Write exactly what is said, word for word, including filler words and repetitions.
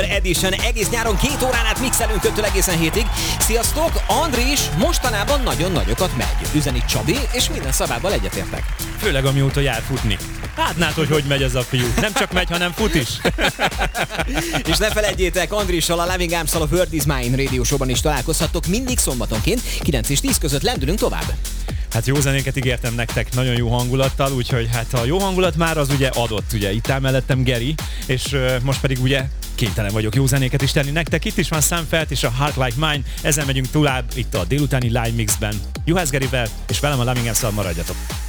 Edition egész nyáron két órán át mixelünk öttől egészen hétig. Sziasztok, Andris mostanában nagyon nagyokat megy. Üzeni Csabi, és minden szavával egyetértek. Főleg amióta jár futni. Látnád, hogy hogy megy ez a fiú. Nem csak megy, hanem fut is. És ne felejtjétek, Andrissal a Loving Arms-szal a World is Mine Radio Show-ban is találkozhattok mindig szombatonként, kilenc és tíz között lendülünk tovább. Hát jó zenéket ígértem nektek, nagyon jó hangulattal, úgyhogy hát a jó hangulat már az ugye adott, ugye itt áll mellettem Geri, és uh, most pedig ugye kénytelen vagyok jó zenéket is tenni nektek. Itt is van Sam Feldt és a Heart Like Mine, ezzel megyünk tovább itt a délutáni Live Mixben. Juhász Gerivel, és velem a Loving Arms-szal maradjatok.